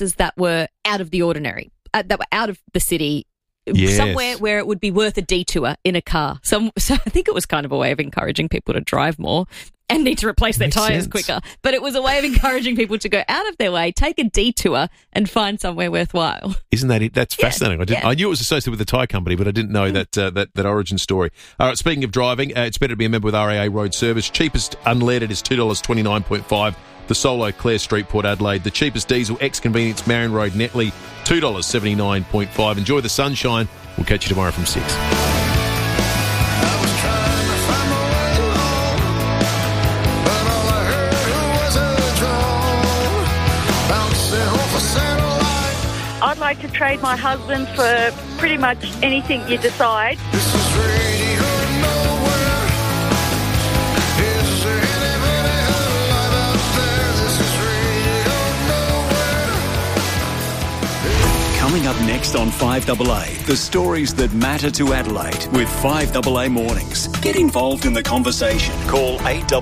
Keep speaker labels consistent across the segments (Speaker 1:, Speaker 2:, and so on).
Speaker 1: places that were out of the ordinary, that were out of the city.
Speaker 2: Yes.
Speaker 1: Somewhere where it would be worth a detour in a car. So I think it was kind of a way of encouraging people to drive more and need to replace their tyres quicker. But it was a way of encouraging people to go out of their way, take a detour and find somewhere worthwhile.
Speaker 2: Isn't that it? That's fascinating. I knew it was associated with the tyre company, but I didn't know that origin story. All right, speaking of driving, it's better to be a member with RAA Road Service. Cheapest unleaded is $2.29.5. The Solo, Clare Street, Port Adelaide. The cheapest diesel, ex-convenience, Marion Road, Netley, $2.79.5. Enjoy the sunshine. We'll catch you tomorrow from 6.
Speaker 3: I'd like to trade my husband for pretty much anything you decide.
Speaker 4: This is Radio Nowhere. Is there anybody alive out there? This is Radio Nowhere.
Speaker 5: Coming up next on 5AA, the stories that matter to Adelaide with 5AA Mornings. Get involved in the conversation. Call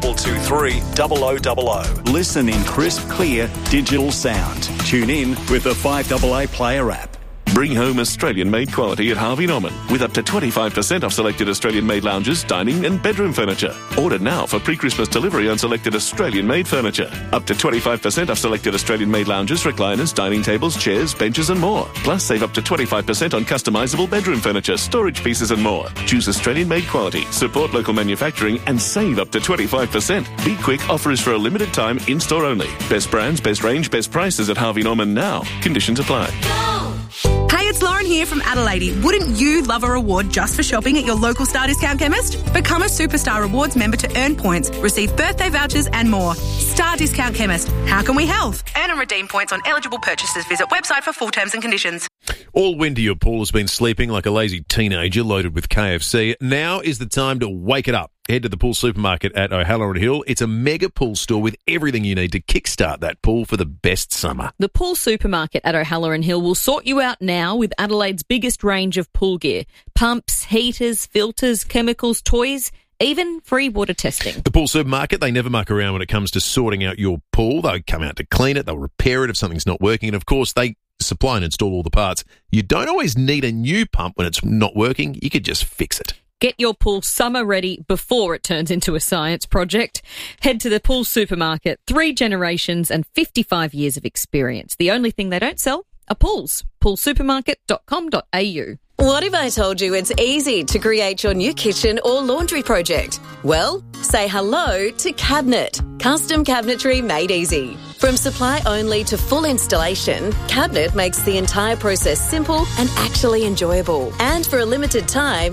Speaker 5: 8223 0000. Listen in crisp, clear, digital sound. Tune in with the 5AA Player app.
Speaker 6: Bring home Australian-made quality at Harvey Norman with up to 25% off selected Australian-made lounges, dining and bedroom furniture. Order now for pre-Christmas delivery on selected Australian-made furniture. Up to 25% off selected Australian-made lounges, recliners, dining tables, chairs, benches and more. Plus, save up to 25% on customisable bedroom furniture, storage pieces and more. Choose Australian-made quality, support local manufacturing and save up to 25%. Be quick, offer is for a limited time, in-store only. Best brands, best range, best prices at Harvey Norman now. Conditions apply.
Speaker 7: Hey, it's Lauren here from Adelaide. Wouldn't you love a reward just for shopping at your local Star Discount Chemist? Become a Superstar Rewards member to earn points, receive birthday vouchers and more. Star Discount Chemist. How can we help? Earn and redeem points on eligible purchases. Visit website for full terms and conditions.
Speaker 2: All winter your pool has been sleeping like a lazy teenager loaded with KFC. Now is the time to wake it up. Head to the Pool Supermarket at O'Halloran Hill. It's a mega pool store with everything you need to kickstart that pool for the best summer.
Speaker 1: The Pool Supermarket at O'Halloran Hill will sort you out now with Adelaide's biggest range of pool gear. Pumps, heaters, filters, chemicals, toys, even free water testing.
Speaker 2: The Pool Supermarket, they never muck around when it comes to sorting out your pool. They'll come out to clean it. They'll repair it if something's not working. And, of course, they supply and install all the parts. You don't always need a new pump when it's not working. You could just fix it.
Speaker 1: Get your pool summer ready before it turns into a science project. Head to the Pool Supermarket. 3 generations and 55 years of experience. The only thing they don't sell are pools. poolsupermarket.com.au.
Speaker 8: What if I told you it's easy to create your new kitchen or laundry project? Well, say hello to Cabinet. Custom cabinetry made easy. From supply only to full installation, Cabinet makes the entire process simple and actually enjoyable. And for a limited time,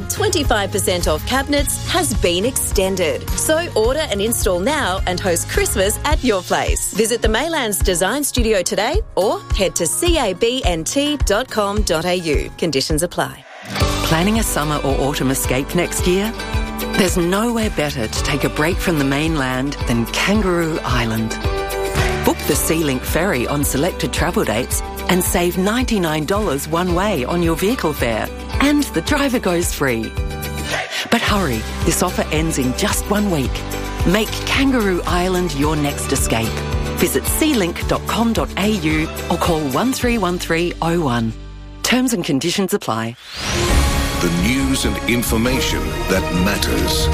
Speaker 8: 25% off cabinets has been extended. So order and install now and host Christmas at your place. Visit the Maylands Design Studio today or head to cabnt.com.au. Conditions apply.
Speaker 9: Planning a summer or autumn escape next year? There's nowhere better to take a break from the mainland than Kangaroo Island. Book the SeaLink ferry on selected travel dates and save $99 one way on your vehicle fare. And the driver goes free. But hurry, this offer ends in just 1 week. Make Kangaroo Island your next escape. Visit sealink.com.au or call 131301. Terms and conditions apply.
Speaker 10: The news and information that matters.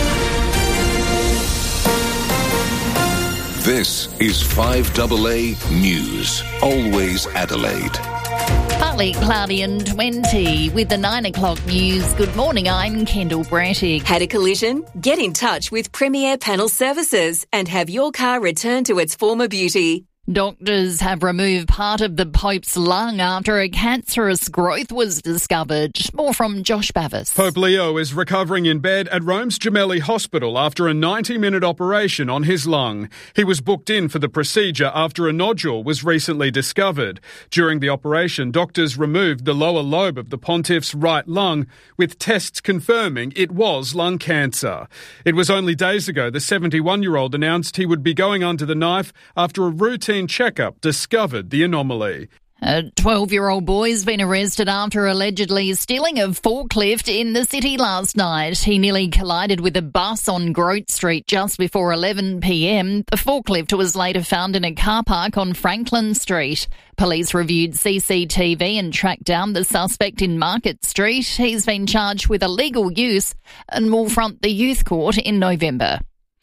Speaker 10: This is 5AA News. Always Adelaide.
Speaker 11: Partly cloudy and 20 with the 9 o'clock news. Good morning, I'm Kendall Brattig.
Speaker 8: Had a collision? Get in touch with Premier Panel Services and have your car returned to its former beauty.
Speaker 11: Doctors have removed part of the Pope's lung after a cancerous growth was discovered. More from Josh Bavis.
Speaker 12: Pope Leo is recovering in bed at Rome's Gemelli Hospital after a 90-minute operation on his lung. He was booked in for the procedure after a nodule was recently discovered. During the operation, doctors removed the lower lobe of the pontiff's right lung, with tests confirming it was lung cancer. It was only days ago the 71-year-old announced he would be going under the knife after a routine checkup discovered the anomaly.
Speaker 11: A 12-year-old boy's been arrested after allegedly stealing a forklift in the city last night. He nearly collided with a bus on Grote Street just before 11 p.m. The forklift was later found in a car park on Franklin Street. Police reviewed CCTV and tracked down the suspect in Market Street. He's been charged with illegal use and will front the youth court in November.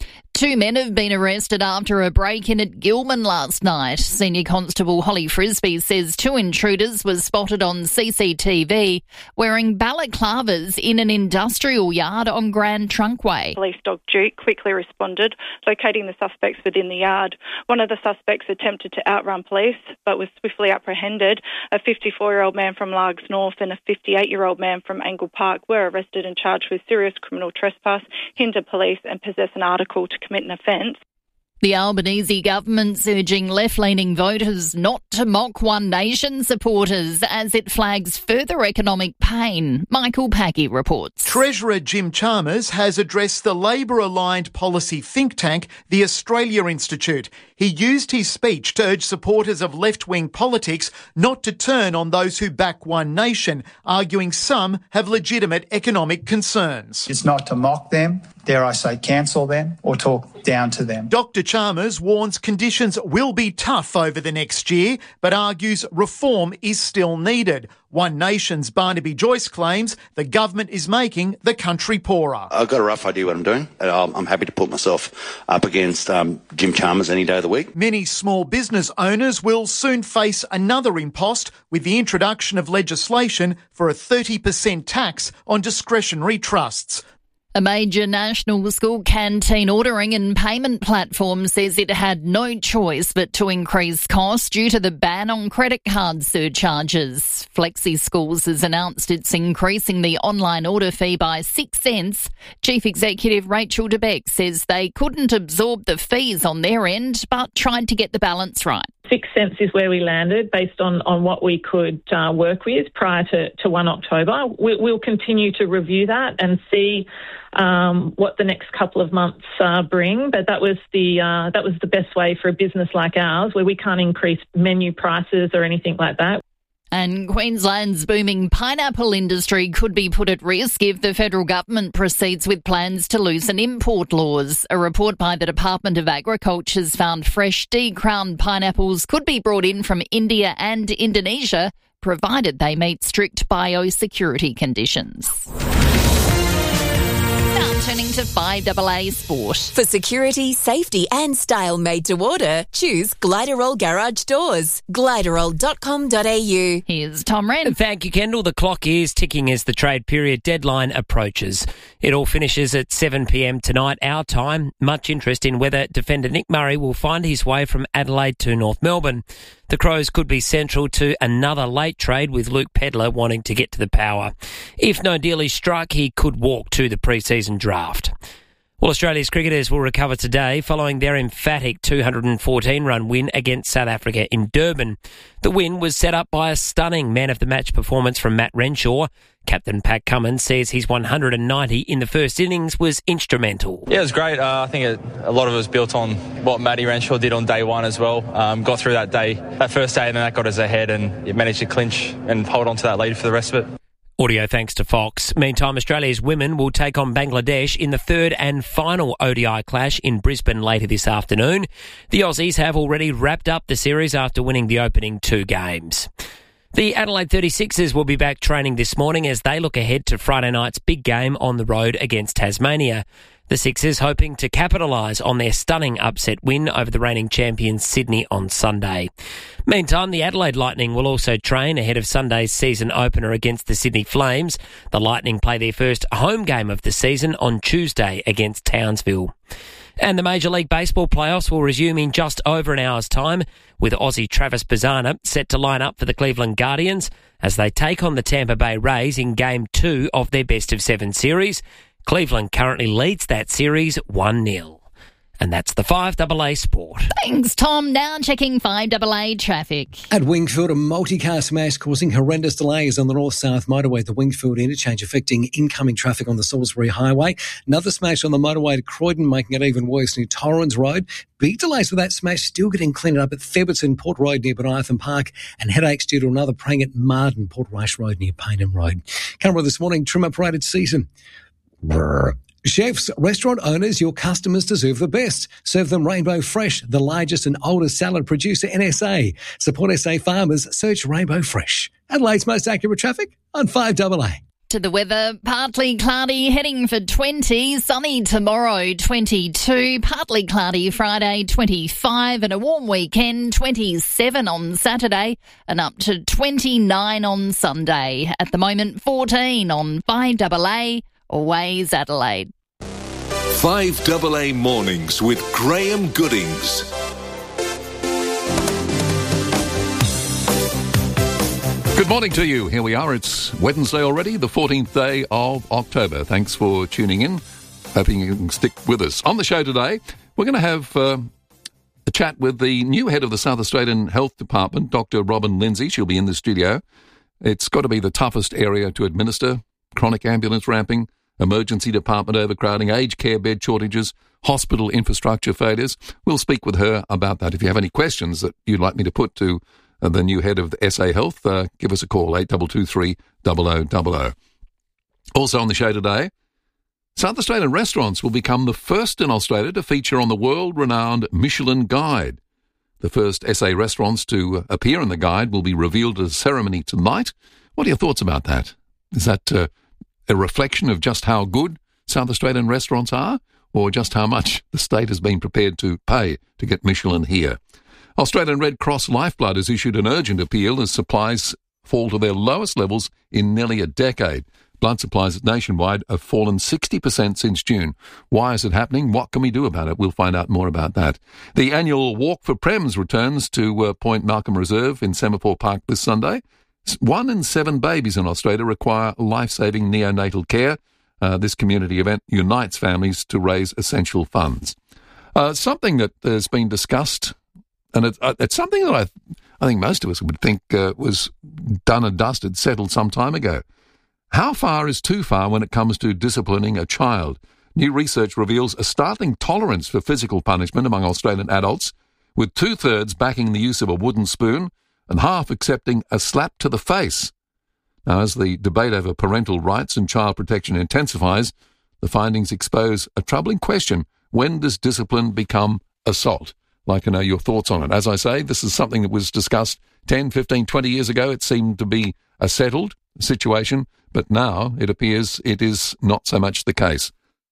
Speaker 11: 2 men have been arrested after a break-in at Gilman last night. Senior Constable Holly Frisbee says 2 intruders were spotted on CCTV wearing balaclavas in an industrial yard on Grand Trunkway.
Speaker 13: Police dog Duke quickly responded, locating the suspects within the yard. One of the suspects attempted to outrun police, but was swiftly apprehended. A 54-year-old man from Largs North and a 58-year-old man from Angle Park were arrested and charged with serious criminal trespass, hinder police and possess an article to commit an offence.
Speaker 11: The Albanese government's urging left-leaning voters not to mock One Nation supporters as it flags further economic pain. Michael Packy reports.
Speaker 14: Treasurer Jim Chalmers has addressed the Labor-aligned policy think tank, the Australia Institute. He used his speech to urge supporters of left-wing politics not to turn on those who back One Nation, arguing some have legitimate economic concerns.
Speaker 15: It's not to mock them, dare I say cancel them, or talk down to them.
Speaker 14: Dr Chalmers warns conditions will be tough over the next year, but argues reform is still needed. One Nation's Barnaby Joyce claims the government is making the country poorer.
Speaker 16: I've got a rough idea what I'm doing. I'm happy to put myself up against Jim Chalmers any day of the week.
Speaker 14: Many small business owners will soon face another impost with the introduction of legislation for a 30% tax on discretionary trusts.
Speaker 11: A major national school canteen ordering and payment platform says it had no choice but to increase costs due to the ban on credit card surcharges. Flexi Schools has announced it's increasing the online order fee by 6 cents. Chief Executive Rachel DeBeck says they couldn't absorb the fees on their end, but tried to get the balance right.
Speaker 17: 6 cents is where we landed based on what we could work with prior to 1 October. We'll continue to review that and see what the next couple of months bring. But that was the best way for a business like ours, where we can't increase menu prices or anything like that.
Speaker 11: And Queensland's booming pineapple industry could be put at risk if the federal government proceeds with plans to loosen import laws. A report by the Department of Agriculture has found fresh decrowned pineapples could be brought in from India and Indonesia, provided they meet strict biosecurity conditions. Turning to 5AA Sport.
Speaker 8: For security, safety and style made to order, choose Gliderol Garage Doors. Gliderol.com.au.
Speaker 11: Here's Tom Wren.
Speaker 18: Thank you, Kendall. The clock is ticking as the trade period deadline approaches. It all finishes at 7 p.m. tonight, our time. Much interest in whether defender Nick Murray will find his way from Adelaide to North Melbourne. The Crows could be central to another late trade, with Luke Pedlar wanting to get to the Power. If no deal is struck, he could walk to the pre-season draft. Well, Australia's cricketers will recover today following their emphatic 214-run win against South Africa in Durban. The win was set up by a stunning man-of-the-match performance from Matt Renshaw. Captain Pat Cummins says his 190 in the first innings was instrumental.
Speaker 19: Yeah, it was great. I think a lot of it was built on what Matty Renshaw did on day one as well. Got through that first day, and then that got us ahead, and it managed to clinch and hold on to that lead for the rest of it.
Speaker 18: Audio thanks to Fox. Meantime, Australia's women will take on Bangladesh in the third and final ODI clash in Brisbane later this afternoon. The Aussies have already wrapped up the series after winning the opening 2 games. The Adelaide 36ers will be back training this morning as they look ahead to Friday night's big game on the road against Tasmania. The Sixers hoping to capitalise on their stunning upset win over the reigning champions Sydney on Sunday. Meantime, the Adelaide Lightning will also train ahead of Sunday's season opener against the Sydney Flames. The Lightning play their first home game of the season on Tuesday against Townsville. And the Major League Baseball playoffs will resume in just over an hour's time, with Aussie Travis Bazzana set to line up for the Cleveland Guardians as they take on the Tampa Bay Rays in Game 2 of their best-of-7 series. Cleveland currently leads that series 1-0. And that's the 5AA Sport.
Speaker 11: Thanks, Tom. Now checking 5AA traffic.
Speaker 20: At Wingfield, a multi-car smash causing horrendous delays on the north-south motorway at the Wingfield interchange, affecting incoming traffic on the Salisbury Highway. Another smash on the motorway to Croydon, making it even worse near Torrens Road. Big delays with that smash still getting cleaned up at Theberton Port Road near Bonython Park, and headaches due to another prang at Marden Port Rice Road near Paynham Road. Canberra this morning, trim up rated season. Brr. Chefs, restaurant owners, your customers deserve the best. Serve them Rainbow Fresh, the largest and oldest salad producer in SA. Support SA farmers. Search Rainbow Fresh. Adelaide's most accurate traffic on 5AA.
Speaker 11: To the weather, partly cloudy, heading for 20, sunny tomorrow, 22, partly cloudy Friday, 25, and a warm weekend, 27 on Saturday, and up to 29 on Sunday. At the moment, 14 on 5AA, Waze Adelaide.
Speaker 10: 5AA Mornings with Graham Goodings.
Speaker 21: Good morning to you. Here we are. It's Wednesday already, the 14th day of October. Thanks for tuning in. Hoping you can stick with us. On the show today, we're going to have a chat with the new head of the South Australian Health Department, Dr. Robin Lindsay. She'll be in the studio. It's got to be the toughest area to administer. Chronic ambulance ramping, emergency department overcrowding, aged care bed shortages, hospital infrastructure failures. We'll speak with her about that. If you have any questions that you'd like me to put to the new head of the SA Health, give us a call, 8223 0000. Also on the show today, South Australian restaurants will become the first in Australia to feature on the world-renowned Michelin Guide. The first SA restaurants to appear in the guide will be revealed at a ceremony tonight. What are your thoughts about that? Is that a reflection of just how good South Australian restaurants are, or just how much the state has been prepared to pay to get Michelin here? Australian Red Cross Lifeblood has issued an urgent appeal as supplies fall to their lowest levels in nearly a decade. Blood supplies nationwide have fallen 60% since June. Why is it happening? What can we do about it? We'll find out more about that. The annual Walk for Prems returns to Point Malcolm Reserve in Semaphore Park this Sunday. 1 in 7 babies in Australia require life-saving neonatal care. This community event unites families to raise essential funds. Something that has been discussed, and it's something that I think most of us would think was done and dusted, settled some time ago. How far is too far when it comes to disciplining a child? New research reveals a startling tolerance for physical punishment among Australian adults, with 2/3 backing the use of a wooden spoon and half accepting a slap to the face. Now, as the debate over parental rights and child protection intensifies, the findings expose a troubling question: when does discipline become assault? I'd like to know your thoughts on it. As I say, this is something that was discussed 10, 15, 20 years ago. It seemed to be a settled situation, but now it appears it is not so much the case.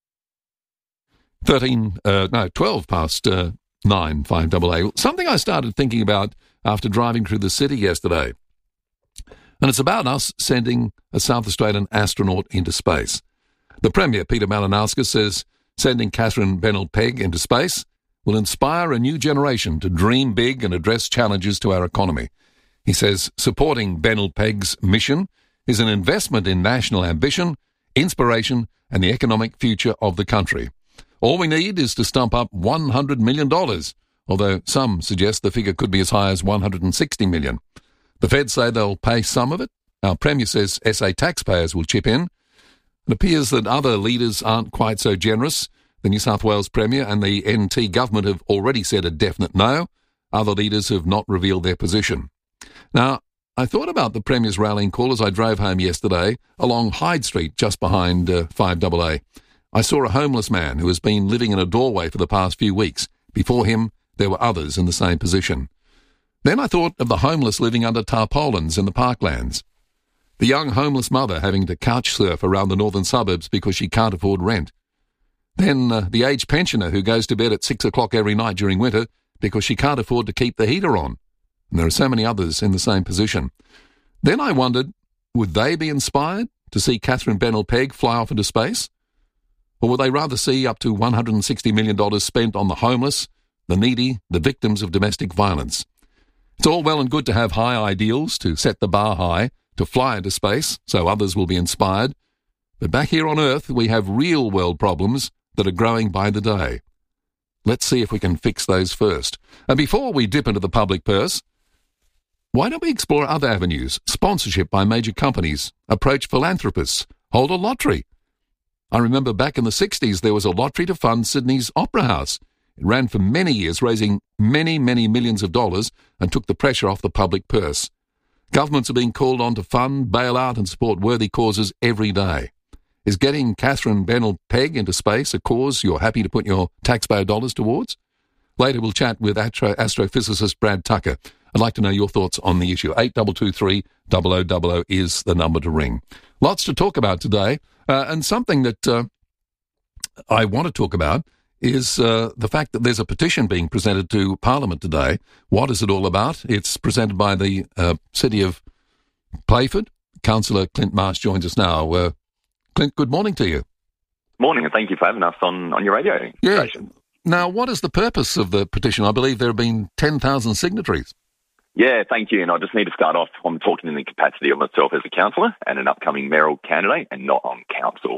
Speaker 21: 12 past 9, 5AA. Something I started thinking about after driving through the city yesterday. And it's about us sending a South Australian astronaut into space. The Premier, Peter Malinauskas, says sending Catherine Bennell-Pegg into space will inspire a new generation to dream big and address challenges to our economy. He says supporting Bennell-Pegg's mission is an investment in national ambition, inspiration, and the economic future of the country. All we need is to stump up $100 million, although some suggest the figure could be as high as $160 million. The Feds say they'll pay some of it. Our Premier says SA taxpayers will chip in. It appears that other leaders aren't quite so generous. The New South Wales Premier and the NT government have already said a definite no. Other leaders have not revealed their position. Now, I thought about the Premier's rallying call as I drove home yesterday along Hyde Street, just behind 5AA. I saw a homeless man who has been living in a doorway for the past few weeks. Before him, there were others in the same position. Then I thought of the homeless living under tarpaulins in the parklands. The young homeless mother having to couch surf around the northern suburbs because she can't afford rent. Then the aged pensioner who goes to bed at 6 o'clock every night during winter because she can't afford to keep the heater on. And there are so many others in the same position. Then I wondered, would they be inspired to see Catherine Bennell-Pegg fly off into space? Or would they rather see up to $160 million spent on the homeless, the needy, the victims of domestic violence? It's all well and good to have high ideals, to set the bar high, to fly into space so others will be inspired. But back here on Earth, we have real-world problems that are growing by the day. Let's see if we can fix those first. And before we dip into the public purse, why don't we explore other avenues? Sponsorship by major companies, approach philanthropists, hold a lottery. I remember back in the 60s there was a lottery to fund Sydney's Opera House. It ran for many years, raising many, many millions of dollars and took the pressure off the public purse. Governments are being called on to fund, bail out and support worthy causes every day. Is getting Catherine Bennell-Pegg into space a cause you're happy to put your taxpayer dollars towards? Later we'll chat with astrophysicist Brad Tucker. I'd like to know your thoughts on the issue. 8223 0000 is the number to ring. Lots to talk about today, and something that I want to talk about is the fact that there's a petition being presented to Parliament today. What is it all about? It's presented by the City of Playford. Councillor Clint Marsh joins us now. Clint, good morning to you.
Speaker 3: Morning, and thank you for having us on your radio station.
Speaker 21: Now, what is the purpose of the petition? I believe there have been 10,000 signatories.
Speaker 3: Yeah, thank you. And I just need to start off, I'm talking in the capacity of myself as a councillor and an upcoming mayoral candidate and not on council.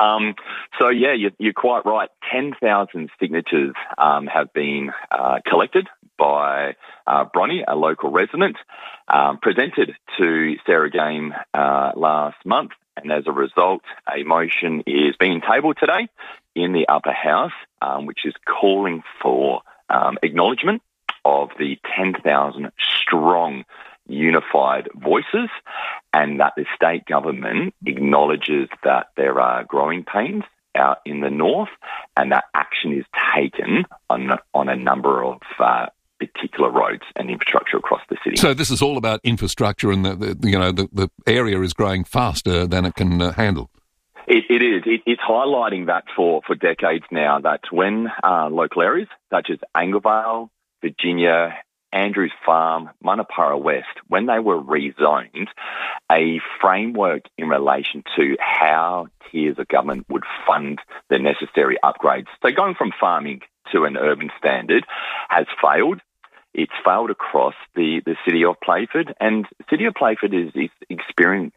Speaker 3: You're quite right. 10,000 signatures have been collected by Bronnie, a local resident, presented to Sarah Game last month. And as a result, a motion is being tabled today in the upper house, which is calling for acknowledgement of the 10,000 strong unified voices, and that the state government acknowledges that there are growing pains out in the north, and that action is taken on a number of particular roads and infrastructure across the city.
Speaker 21: So this is all about infrastructure, and the area is growing faster than it can handle.
Speaker 3: It is. It's highlighting that for decades now, that when local areas such as Anglevale, Virginia, Andrews Farm, Manapara West, when they were rezoned, a framework in relation to how tiers of government would fund the necessary upgrades. So going from farming to an urban standard has failed. It's failed across the City of Playford, and City of Playford is experiencing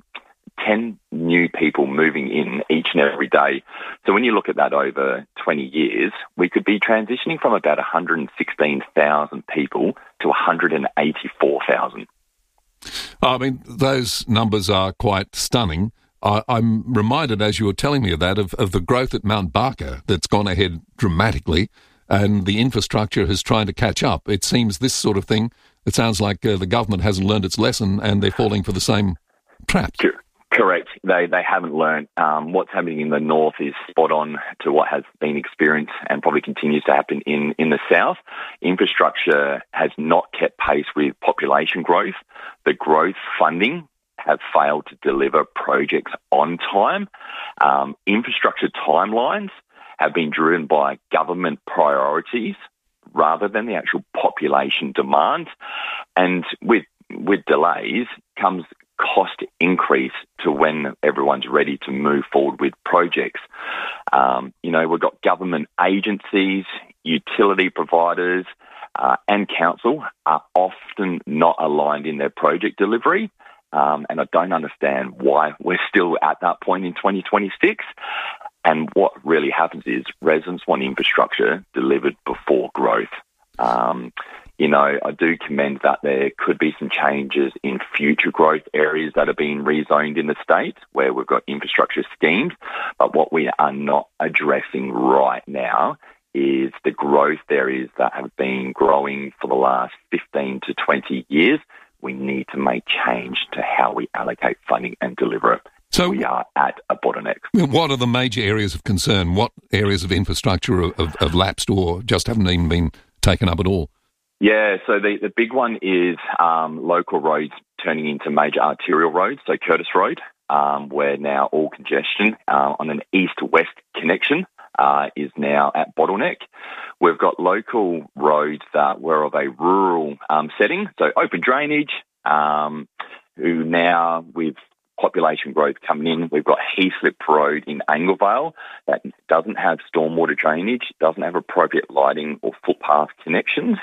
Speaker 3: 10 new people moving in each and every day. So when you look at that over 20 years, we could be transitioning from about 116,000 people to 184,000.
Speaker 21: I mean, those numbers are quite stunning. I'm reminded, as you were telling me of that, of the growth at Mount Barker that's gone ahead dramatically, and the infrastructure is trying to catch up. It seems this sort of thing, it sounds like the government hasn't learned its lesson and they're falling for the same traps.
Speaker 3: Correct. They haven't learned. What's happening in the north is spot on to what has been experienced and probably continues to happen in the south. Infrastructure has not kept pace with population growth. The growth funding have failed to deliver projects on time. Infrastructure timelines have been driven by government priorities rather than the actual population demand. And with delays comes cost increase to when everyone's ready to move forward with projects. We've got government agencies, utility providers, and council are often not aligned in their project delivery. And I don't understand why we're still at that point in 2026. And what really happens is residents want infrastructure delivered before growth. I do commend that there could be some changes in future growth areas that are being rezoned in the state where we've got infrastructure schemes. But what we are not addressing right now is the growth areas that have been growing for the last 15 to 20 years. We need to make change to how we allocate funding and deliver it. So we are at a bottleneck.
Speaker 21: What are the major areas of concern? What areas of infrastructure have lapsed or just haven't even been taken up at all?
Speaker 3: Yeah, so the big one is local roads turning into major arterial roads. So Curtis Road, where now all congestion on an east-west connection is now at bottleneck. We've got local roads that were of a rural setting, so open drainage, who now with population growth coming in, we've got Heaslip Road in Anglevale that doesn't have stormwater drainage, doesn't have appropriate lighting or footpath connections.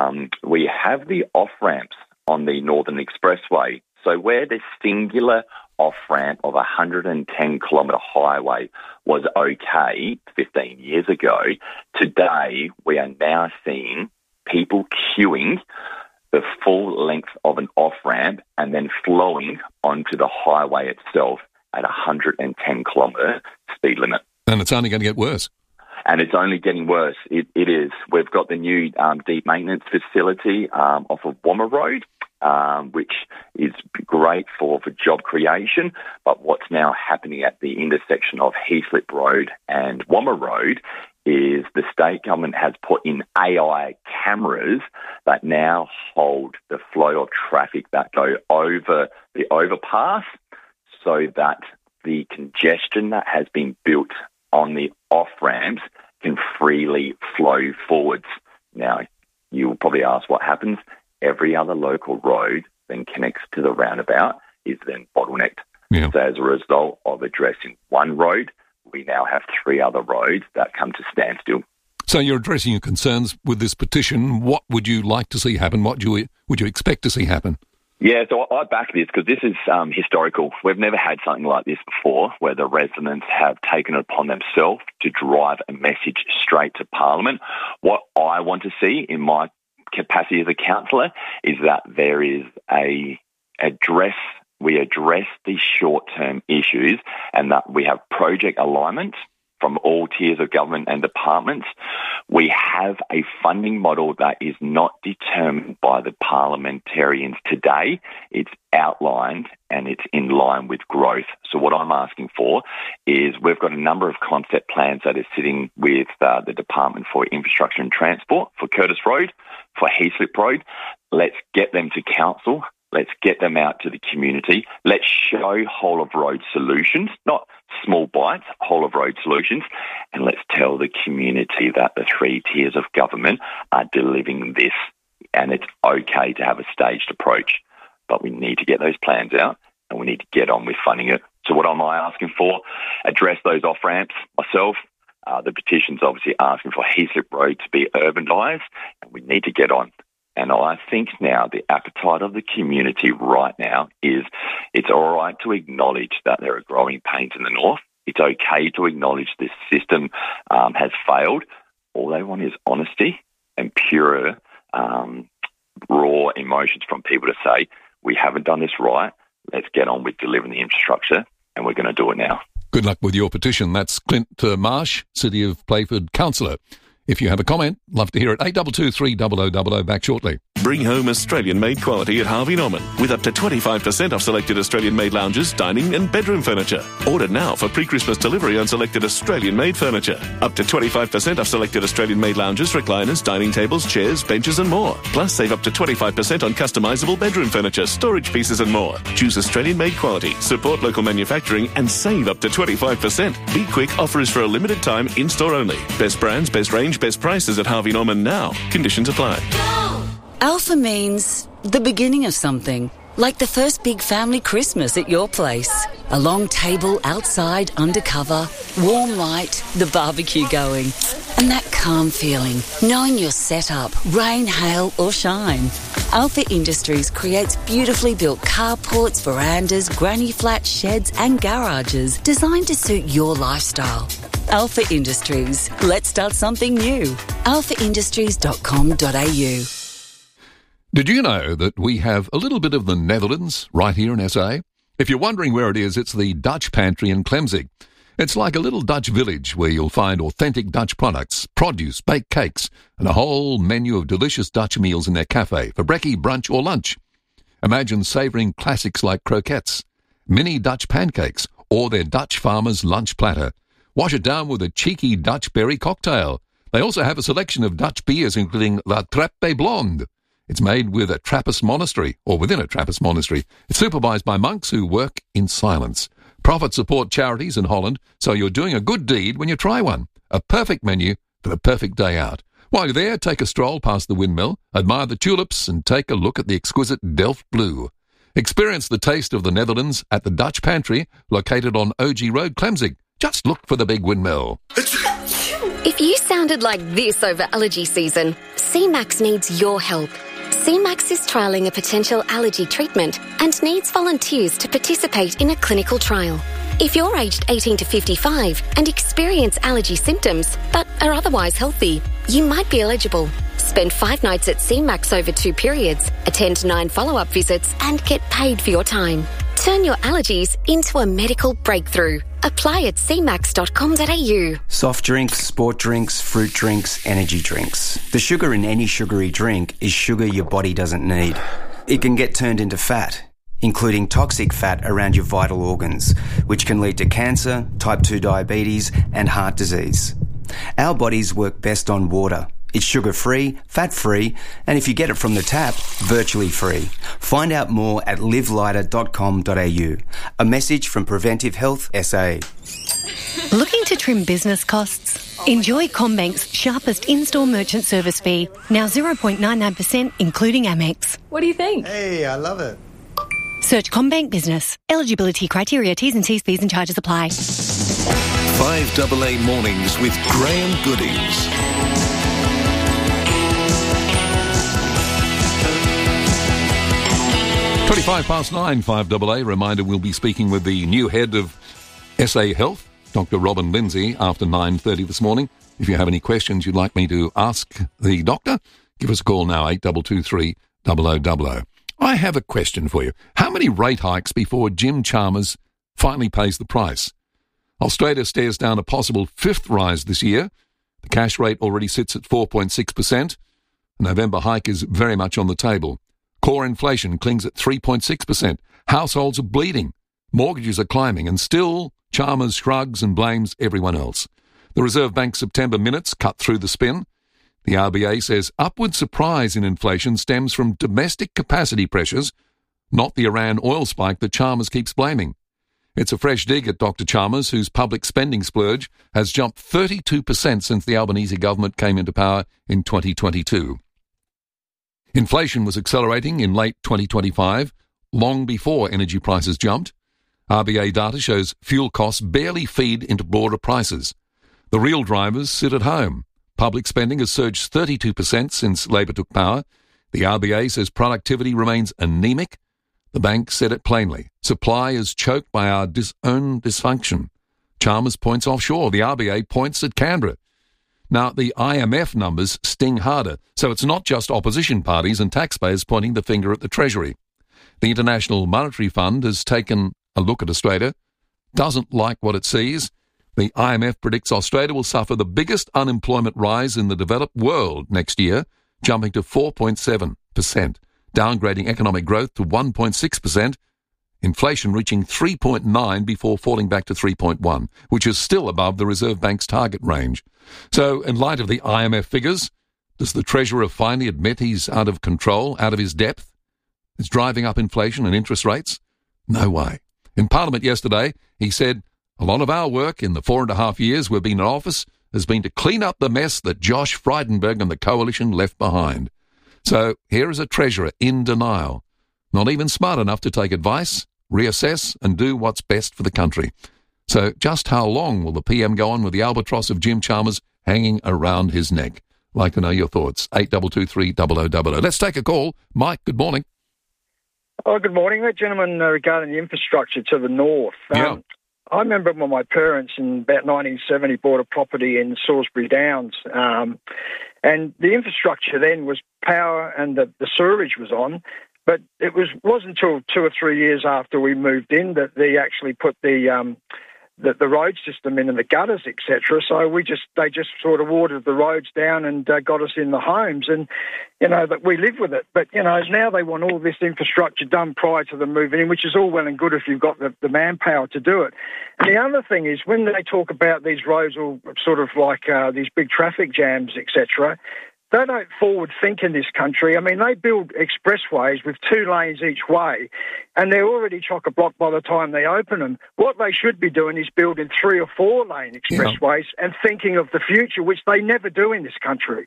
Speaker 3: We have the off-ramps on the Northern Expressway. So where the singular off-ramp of a 110-kilometre highway was okay 15 years ago, today we are now seeing people queuing the full length of an off-ramp and then flowing onto the highway itself at 110-kilometre speed limit.
Speaker 21: And it's only going to get worse.
Speaker 3: And it's only getting worse. It is. We've got the new deep maintenance facility off of Wommer Road, which is great for job creation. But what's now happening at the intersection of Heaslip Road and Wommer Road is the state government has put in AI cameras that now hold the flow of traffic that go over the overpass so that the congestion that has been built on the off-ramps can freely flow forwards. Now, you'll probably ask what happens. Every other local road then connects to the roundabout is then bottlenecked.
Speaker 21: Yeah.
Speaker 3: So as a result of addressing one road, we now have 3 other roads that come to standstill.
Speaker 21: So you're addressing your concerns with this petition. What would you like to see happen? What would you expect to see happen?
Speaker 3: Yeah, so I back this because this is historical. We've never had something like this before where the residents have taken it upon themselves to drive a message straight to Parliament. What I want to see in my capacity as a councillor is that there is we address these short-term issues and that we have project alignment from all tiers of government and departments. We have a funding model that is not determined by the parliamentarians today. It's outlined and it's in line with growth. So what I'm asking for is we've got a number of concept plans that are sitting with the Department for Infrastructure and Transport for Curtis Road, for Heaslip Road. Let's get them to council. Let's get them out to the community. Let's show whole-of-road solutions, not small bites, whole-of-road solutions. And let's tell the community that the 3 tiers of government are delivering this. And it's okay to have a staged approach. But we need to get those plans out and we need to get on with funding it. So what am I asking for? Address those off-ramps myself. The petition's obviously asking for Heaslip Road to be urbanised, and we need to get on. And I think now the appetite of the community right now is it's all right to acknowledge that there are growing pains in the north. It's okay to acknowledge this system has failed. All they want is honesty and pure, raw emotions from people to say, we haven't done this right. Let's get on with delivering the infrastructure, and we're going to do it now.
Speaker 21: Good luck with your petition. That's Clint Marsh, City of Playford Councillor. If you have a comment, love to hear it. 8223 0000. Back shortly.
Speaker 6: Bring home Australian-made quality at Harvey Norman with up to 25% off selected Australian-made lounges, dining and bedroom furniture. Order now for pre-Christmas delivery on selected Australian-made furniture. Up to 25% off selected Australian-made lounges, recliners, dining tables, chairs, benches and more. Plus, save up to 25% on customisable bedroom furniture, storage pieces and more. Choose Australian-made quality, support local manufacturing and save up to 25%. Be quick, offer is for a limited time, in-store only. Best brands, best range, best prices at Harvey Norman now. Conditions apply.
Speaker 4: Alpha means the beginning of something, like the first big family Christmas at your place. A long table outside, undercover, warm light, the barbecue going, and that calm feeling, knowing you're set up, rain, hail or shine. Alpha Industries creates beautifully built carports, verandas, granny flats, sheds and garages designed to suit your lifestyle. Alpha Industries. Let's start something new. alphaindustries.com.au.
Speaker 21: Did you know that we have a little bit of the Netherlands right here in SA? If you're wondering where it is, it's the Dutch Pantry in Klemzig. It's like a little Dutch village where you'll find authentic Dutch products, produce, baked cakes, and a whole menu of delicious Dutch meals in their cafe for brekkie, brunch or lunch. Imagine savouring classics like croquettes, mini Dutch pancakes, or their Dutch farmer's lunch platter. Wash it down with a cheeky Dutch berry cocktail. They also have a selection of Dutch beers, including La Trappe Blonde. It's made with a Trappist monastery, or within a Trappist monastery. It's supervised by monks who work in silence. Profit support charities in Holland, so you're doing a good deed when you try one. A perfect menu for the perfect day out. While you're there, take a stroll past the windmill, admire the tulips, and take a look at the exquisite Delft Blue. Experience the taste of the Netherlands at the Dutch Pantry, located on OG Road, Klemzig. Just look for the big windmill.
Speaker 22: If you sounded like this over allergy season, CMAX needs your help.
Speaker 5: CMAX is trialling a potential allergy treatment and needs volunteers to participate in a clinical trial. If you're aged 18 to 55 and experience allergy symptoms but are otherwise healthy, you might be eligible. Spend 5 nights at CMAX over 2 periods, attend 9 follow-up visits and get paid for your time. Turn your allergies into a medical breakthrough. Apply at cmax.com.au.
Speaker 22: Soft drinks, sport drinks, fruit drinks, energy drinks. The sugar in any sugary drink is sugar your body doesn't need. It can get turned into fat, including toxic fat around your vital organs, which can lead to cancer, type 2 diabetes, and heart disease. Our bodies work best on water. It's sugar-free, fat-free, and if you get it from the tap, virtually free. Find out more at livelighter.com.au. A message from Preventive Health SA.
Speaker 23: Looking to trim business costs? Enjoy CommBank's sharpest in-store merchant service fee, now 0.99% including Amex.
Speaker 24: What do you think?
Speaker 25: Hey, I love it.
Speaker 23: Search CommBank Business. Eligibility criteria, T's and C's, fees and charges apply.
Speaker 10: 5AA Mornings with Graham Goodies.
Speaker 21: 9:25, 5AA. Reminder, we'll be speaking with the new head of SA Health, Dr. Robin Lindsay, after 9:30 this morning. If you have any questions you'd like me to ask the doctor, give us a call now, 8223 0000. I have a question for you. How many rate hikes before Jim Chalmers finally pays the price? Australia stares down a possible 5th rise this year. The cash rate already sits at 4.6%. The November hike is very much on the table. Core inflation clings at 3.6%. Households are bleeding. Mortgages are climbing, and still Chalmers shrugs and blames everyone else. The Reserve Bank's September minutes cut through the spin. The RBA says upward surprise in inflation stems from domestic capacity pressures, not the Iran oil spike that Chalmers keeps blaming. It's a fresh dig at Dr. Chalmers, whose public spending splurge has jumped 32% since the Albanese government came into power in 2022. Inflation was accelerating in late 2025, long before energy prices jumped. RBA data shows fuel costs barely feed into broader prices. The real drivers sit at home. Public spending has surged 32% since Labor took power. The RBA says productivity remains anemic. The bank said it plainly. Supply is choked by our own dysfunction. Chalmers points offshore. The RBA points at Canberra. Now, the IMF numbers sting harder, so it's not just opposition parties and taxpayers pointing the finger at the Treasury. The International Monetary Fund has taken a look at Australia, doesn't like what it sees. The IMF predicts Australia will suffer the biggest unemployment rise in the developed world next year, jumping to 4.7%, downgrading economic growth to 1.6%, inflation reaching 3.9 before falling back to 3.1, which is still above the Reserve Bank's target range. So, in light of the IMF figures, does the Treasurer finally admit he's out of control, out of his depth? Is driving up inflation and interest rates? No way. In Parliament yesterday, he said, a lot of our work in the 4.5 years we've been in office has been to clean up the mess that Josh Frydenberg and the Coalition left behind. So here is a Treasurer in denial, not even smart enough to take advice, reassess and do what's best for the country. So just how long will the PM go on with the albatross of Jim Chalmers hanging around his neck? Like to know your thoughts. 8223 0000. Let's take a call. Mike, good morning.
Speaker 26: Oh, good morning. That gentleman regarding the infrastructure to the north.
Speaker 21: Yeah.
Speaker 26: I remember when my parents in about 1970 bought a property in Salisbury Downs, and the infrastructure then was power and the sewerage was on, but it wasn't until 2 or 3 years after we moved in that they actually put the road system in and the gutters, etc. So they just sort of watered the roads down and got us in the homes, and that we live with it. But now they want all this infrastructure done prior to them moving in, which is all well and good if you've got the manpower to do it. And the other thing is when they talk about these roads, all sort of like these big traffic jams, etc. They don't forward think in this country. I mean, they build expressways with 2 lanes each way, and they're already chock-a-block by the time they open them. What they should be doing is building 3 or 4 lane expressways and thinking of the future, which they never do in this country.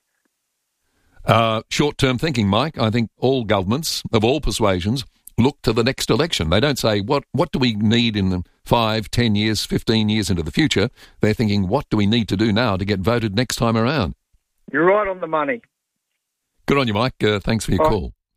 Speaker 21: Short-term thinking, Mike. I think all governments of all persuasions look to the next election. They don't say, what do we need in 5, 10 years, 15 years into the future? They're thinking, what do we need to do now to get voted next time around?
Speaker 26: You're right on the money.
Speaker 21: Good on you, Mike. Thanks for your call.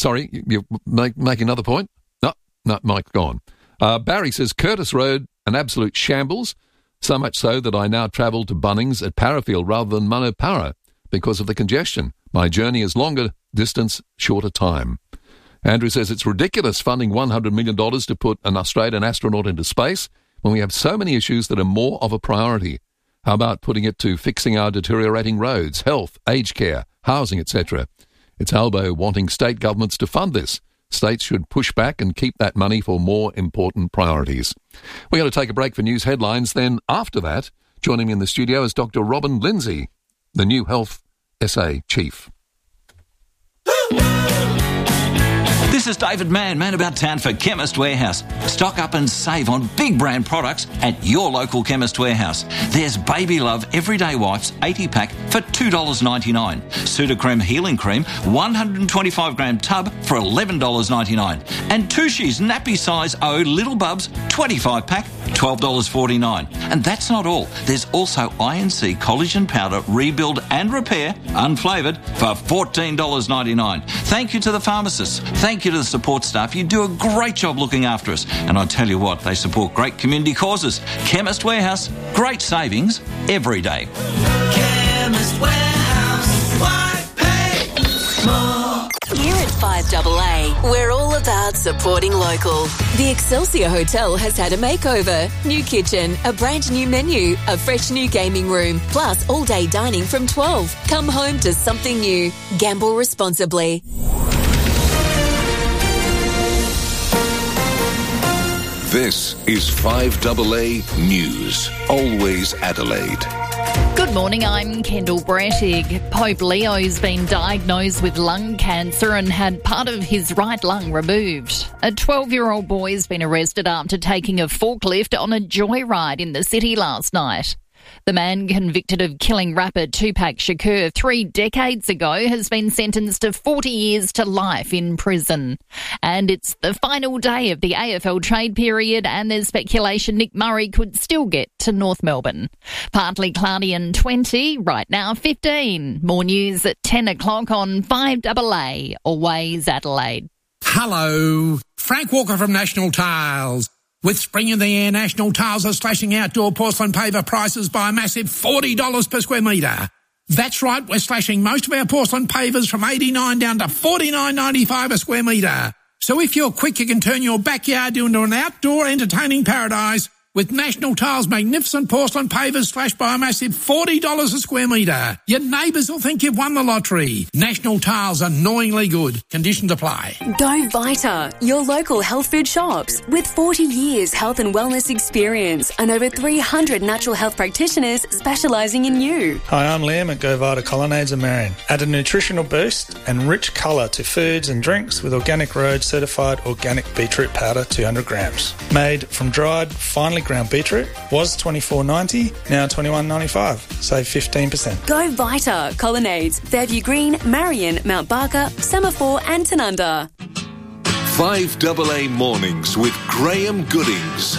Speaker 21: Sorry, you make another point? No, Mike's gone. Barry says, Curtis Road, an absolute shambles, so much so that I now travel to Bunnings at Parafield rather than Manapara because of the congestion. My journey is longer distance, shorter time. Andrew says it's ridiculous funding $100 million to put an Australian astronaut into space when we have so many issues that are more of a priority. How about putting it to fixing our deteriorating roads, health, aged care, housing, etc.? It's Albo wanting state governments to fund this. States should push back and keep that money for more important priorities. We're going to take a break for news headlines. Then after that, joining me in the studio is Dr. Robin Lindsay, the new Health SA Chief.
Speaker 1: This is David Mann, Man About Town for Chemist Warehouse. Stock up and save on big brand products at your local Chemist Warehouse. There's Baby Love Everyday Wipes 80-pack for $2.99. Sudocrem Healing Cream 125-gram tub for $11.99. And Tushy's Nappy Size O Little Bubs 25-pack, $12.49. And that's not all. There's also INC Collagen Powder Rebuild and Repair, unflavoured, for $14.99. Thank you to the pharmacists. Thank you to the support staff. You do a great job looking after us. And I tell you what, they support great community causes. Chemist Warehouse, great savings every day.
Speaker 2: Chemist Warehouse, why pay more?
Speaker 8: Here at 5AA, we're all about supporting local. The Excelsior Hotel has had a makeover. New kitchen, a brand new menu, a fresh new gaming room, plus all-day dining from 12. Come home to something new. Gamble responsibly.
Speaker 10: This is 5AA News, always Adelaide.
Speaker 11: Good morning, I'm Kendall Brettig. Pope Leo's been diagnosed with lung cancer and had part of his right lung removed. A 12-year-old boy has been arrested after taking a forklift on a joyride in the city last night. The man convicted of killing rapper Tupac Shakur 3 decades ago has been sentenced to 40 years to life in prison. And it's the final day of the AFL trade period and there's speculation Nick Murray could still get to North Melbourne. Partly cloudy and 20, right now 15. More news at 10 o'clock on 5AA, always Adelaide.
Speaker 7: Hello, Frank Walker from National Tiles. With spring in the air, National Tiles are slashing outdoor porcelain paver prices by a massive $40 per square metre. That's right, we're slashing most of our porcelain pavers from $89 down to $49.95 a square metre. So if you're quick, you can turn your backyard into an outdoor entertaining paradise with National Tiles' magnificent porcelain pavers slashed by a massive $40 a square metre. Your neighbours will think you've won the lottery. National Tiles, annoyingly good. Conditions apply.
Speaker 9: Go Vita, your local health food shops. With 40 years health and wellness experience and over 300 natural health practitioners specialising in you.
Speaker 24: Hi, I'm Liam at Go Vita Colonnades and Marion. Add a nutritional boost and rich colour to foods and drinks with Organic Road certified organic beetroot powder 200 grams. Made from dried, finely ground beetroot. Was $24.90, now $21.95. Save 15%.
Speaker 9: Go Vita, Colonnades, Fairview Green, Marion, Mount Barker, Semaphore and Tanunda.
Speaker 10: 5AA Mornings with Graham Goodings.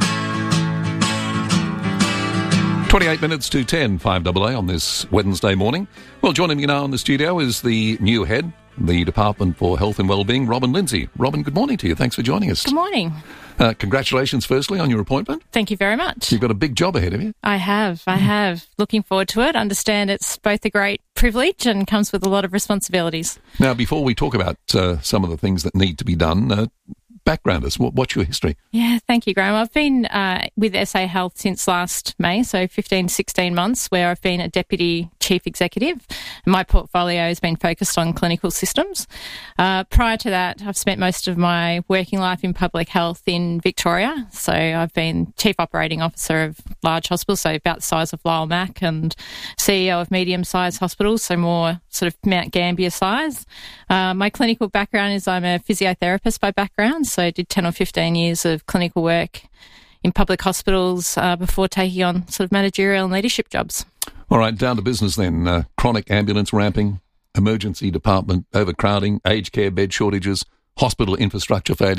Speaker 21: 28 minutes to 10, 5AA on this Wednesday morning. Well, joining me now in the studio is the new head, the Department for Health and Wellbeing, Robin Lindsay. Robin, good morning to you. Thanks for joining us.
Speaker 25: Good morning.
Speaker 21: Congratulations, firstly, on your appointment.
Speaker 25: Thank you very much.
Speaker 21: You've got a big job ahead of you.
Speaker 25: I have. Looking forward to it. Understand it's both a great privilege and comes with a lot of responsibilities.
Speaker 21: Now, before we talk about some of the things that need to be done, background us. What's your history?
Speaker 25: Yeah, thank you, Graham. I've been with SA Health since last May, so 15, 16 months, where I've been a Deputy Chief Executive. My portfolio has been focused on clinical systems. Prior to that, I've spent most of my working life in public health in Victoria. So I've been Chief Operating Officer of large hospitals, so about the size of Lyle Mac, and CEO of medium-sized hospitals, so more sort of Mount Gambier size. My clinical background is I'm a physiotherapist by background, so I did 10 or 15 years of clinical work in public hospitals before taking on sort of managerial and leadership jobs.
Speaker 21: All right, down to business then. Chronic ambulance ramping, emergency department overcrowding, aged care bed shortages, hospital infrastructure failures.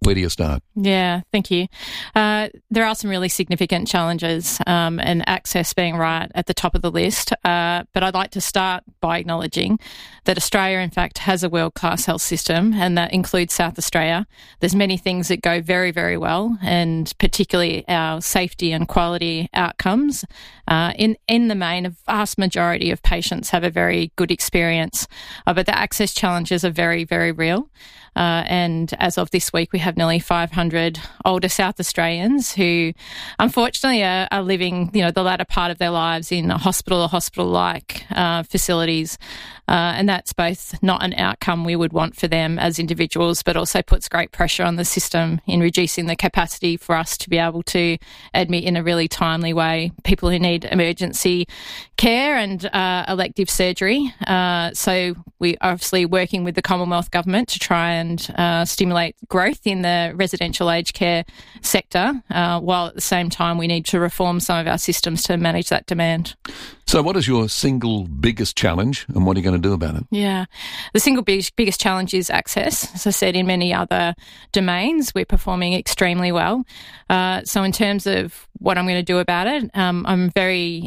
Speaker 21: Where do you start?
Speaker 25: Yeah, thank you. There are some really significant challenges, and access being right at the top of the list. But I'd like to start by acknowledging that Australia, in fact, has a world-class health system, and that includes South Australia. There's many things that go very, very well, and particularly our safety and quality outcomes. In the main, a vast majority of patients have a very good experience, but the access challenges are very, very real. And as of this week, we have nearly 500 older South Australians who, unfortunately, are living, the latter part of their lives in a hospital or hospital-like facilities. And that's both not an outcome we would want for them as individuals, but also puts great pressure on the system in reducing the capacity for us to be able to admit in a really timely way people who need emergency care and elective surgery. So we are obviously working with the Commonwealth Government to try and stimulate growth in the residential aged care sector, while at the same time we need to reform some of our systems to manage that demand.
Speaker 21: So what is your single biggest challenge, and what are you going to do about it?
Speaker 25: Yeah, the single biggest challenge is access. As I said, in many other domains, we're performing extremely well. So in terms of what I'm going to do about it, I'm very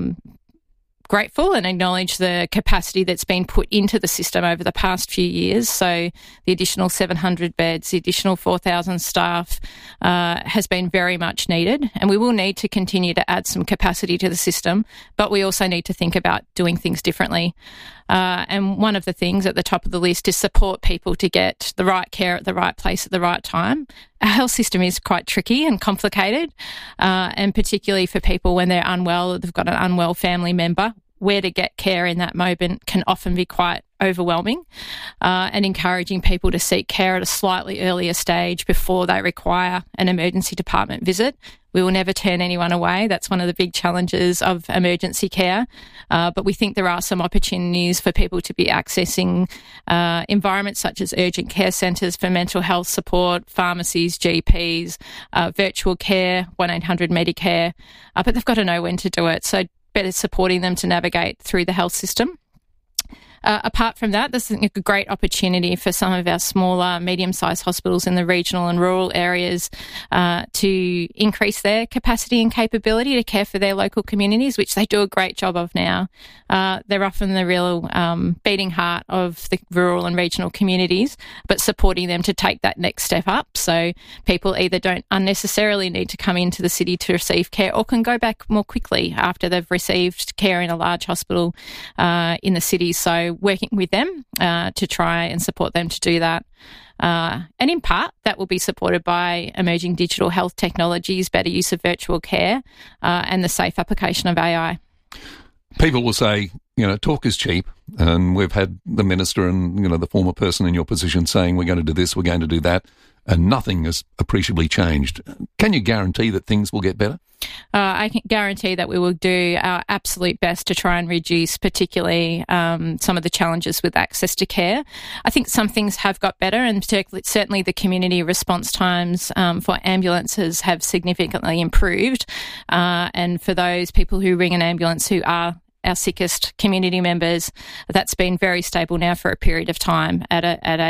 Speaker 25: grateful and acknowledge the capacity that's been put into the system over the past few years. So the additional 700 beds, the additional 4,000 staff has been very much needed, and we will need to continue to add some capacity to the system, but we also need to think about doing things differently. And one of the things at the top of the list is support people to get the right care at the right place at the right time. Our health system is quite tricky and complicated, and particularly for people when they're unwell, they've got an unwell family member, where to get care in that moment can often be quite overwhelming, and encouraging people to seek care at a slightly earlier stage before they require an emergency department visit. We will never turn anyone away. That's one of the big challenges of emergency care. But we think there are some opportunities for people to be accessing environments such as urgent care centres for mental health support, pharmacies, GPs, virtual care, 1-800 Medicare. But they've got to know when to do it. So better supporting them to navigate through the health system. Apart from that, there's a great opportunity for some of our smaller, medium-sized hospitals in the regional and rural areas to increase their capacity and capability to care for their local communities, which they do a great job of now. They're often the real beating heart of the rural and regional communities, but supporting them to take that next step up. So people either don't unnecessarily need to come into the city to receive care, or can go back more quickly after they've received care in a large hospital in the city. So working with them to try and support them to do that. And in part, that will be supported by emerging digital health technologies, better use of virtual care, and the safe application of AI.
Speaker 21: People will say, talk is cheap, and we've had the minister and, the former person in your position saying we're going to do this, we're going to do that, and nothing has appreciably changed. Can you guarantee that things will get better?
Speaker 25: I can guarantee that we will do our absolute best to try and reduce particularly some of the challenges with access to care. I think some things have got better, and certainly the community response times for ambulances have significantly improved. And for those people who ring an ambulance who are our sickest community members, that's been very stable now for a period of time at